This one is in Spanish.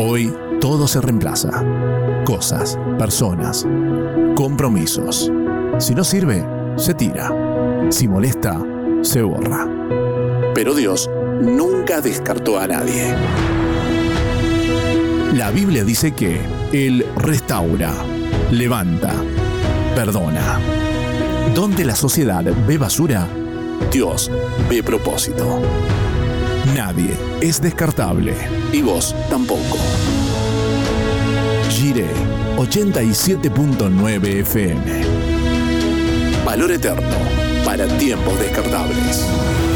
Hoy todo se reemplaza. Cosas, personas, compromisos. Si no sirve, se tira. Si molesta, se borra. Pero Dios nunca descartó a nadie. La Biblia dice que Él restaura, levanta, perdona. Donde la sociedad ve basura, Dios ve propósito. Nadie es descartable y vos tampoco. Jiré 87.9 FM. Valor eterno para tiempos descartables.